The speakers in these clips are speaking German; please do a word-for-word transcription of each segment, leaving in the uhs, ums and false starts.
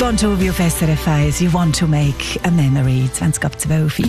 Bon Jovi auf S R F eins. You want to make a memory. zwanzig ab zwölf.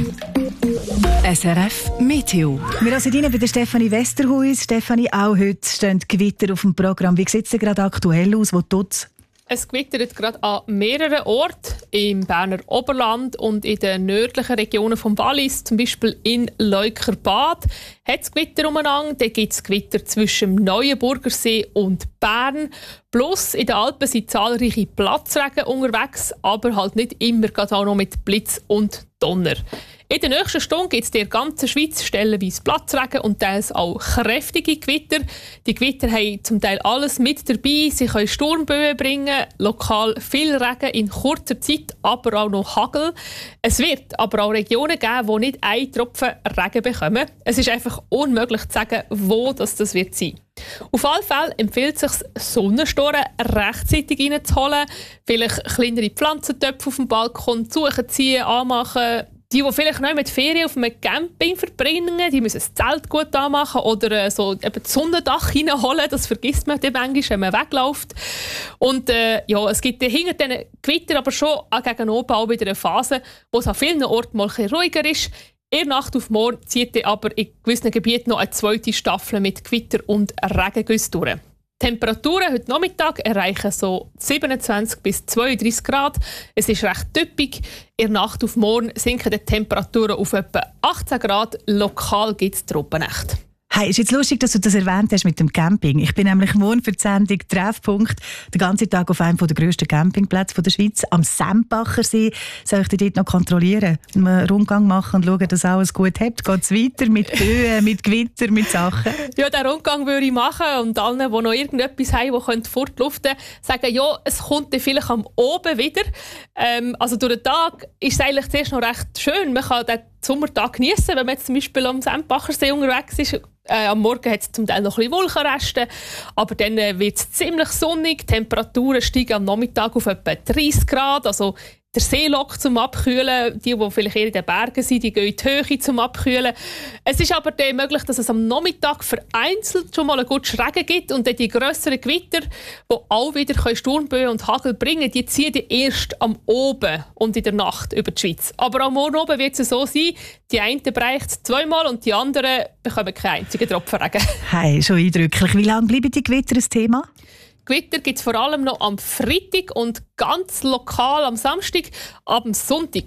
S R F Meteo. Wir sind rein bei der Stefanie Westerhuis. Stefanie, auch heute stehen Gewitter auf dem Programm. Wie sieht es denn gerade aktuell aus? Wo tut's? Es gewittert gerade an mehreren Orten im Berner Oberland und in den nördlichen Regionen vom Wallis, zum Beispiel in Leukerbad, hat es Gewitter umeinander. Dann gibt es Gewitter zwischen dem Neuenburgersee und Bern. Plus in den Alpen sind zahlreiche Platzregen unterwegs, aber halt nicht immer gerade auch noch mit Blitz und Donner. In der nächsten Stunde gibt es in der ganzen Schweiz stellenweise Platzregen und teils auch kräftige Gewitter. Die Gewitter haben zum Teil alles mit dabei. Sie können Sturmböen bringen, lokal viel Regen in kurzer Zeit, aber auch noch Hagel. Es wird aber auch Regionen geben, die nicht einen Tropfen Regen bekommen. Es ist einfach unmöglich zu sagen, wo das, das wird sein. Auf alle Fälle empfiehlt es sich, Sonnenstoren rechtzeitig reinzuholen. Vielleicht kleinere Pflanzentöpfe auf dem Balkon suchen, ziehen, anmachen. Die, die vielleicht noch mit Ferien auf einem Camping verbringen, die müssen das Zelt gut anmachen oder äh, so eben das Sonnendach reinholen. Das vergisst man dann manchmal, wenn man wegläuft. Und äh, ja, es gibt hinter diesen Gewitter aber schon gegen oben auch wieder eine Phase, wo es an vielen Orten mal ein bisschen ruhiger ist. In der Nacht auf morgen zieht dann aber in gewissen Gebieten noch eine zweite Staffel mit Gewitter und Regengüssen durch. Die Temperaturen heute Nachmittag erreichen so siebenundzwanzig bis zweiunddreißig Grad. Es ist recht typisch. In der Nacht auf morgen sinken die Temperaturen auf etwa achtzehn Grad. Lokal gibt es Trockennächte. Hey, ist jetzt lustig, dass du das erwähnt hast mit dem Camping. Ich bin nämlich morgen für die Sendung Treffpunkt den ganzen Tag auf einem der grössten Campingplätze der Schweiz, am Sempachersee. Soll ich dich dort noch kontrollieren, einen Rundgang machen und schauen, dass alles gut habt? Geht es weiter mit Böen, mit Gewitter, mit Sachen? Ja, den Rundgang würde ich machen und allen, die noch irgendetwas haben, die fortluften können, sagen, ja, es kommt dann vielleicht am Oben wieder. Ähm, also durch den Tag ist es eigentlich zuerst noch recht schön. Man kann den Sommertag genießen, wenn man jetzt zum Beispiel am Sempachersee unterwegs ist. Äh, am Morgen hat es zum Teil noch ein bisschen Wolkenreste, aber dann äh, wird es ziemlich sonnig. Die Temperaturen steigen am Nachmittag auf etwa dreißig Grad. Also der See lockt zum Abkühlen. Die, die vielleicht eher in den Bergen sind, die gehen in die Höhe zum Abkühlen. Es ist aber dann möglich, dass es am Nachmittag vereinzelt schon mal einen guten Regen gibt und dann die grösseren Gewitter, die auch wieder Sturmböen und Hagel bringen können, die ziehen dann erst am Oben und in der Nacht über die Schweiz. Aber am Morgen oben wird es so sein, die einen bereicht es zweimal und die anderen bekommen keinen einzigen Tropfen Regen. Hey, schon eindrücklich. Wie lange bleiben die Gewitter ein Thema? Gewitter gibt es vor allem noch am Freitag und ganz lokal am Samstag. Ab dem Sonntag